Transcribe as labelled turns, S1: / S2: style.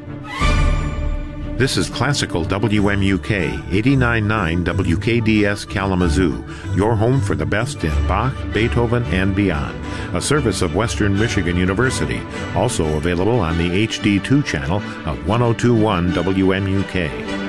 S1: This is Classical WMUK 89.9 WKDS Kalamazoo, your home for the best in Bach, Beethoven, and beyond. A service of Western Michigan University, also available on the HD2 channel of 1021 WMUK.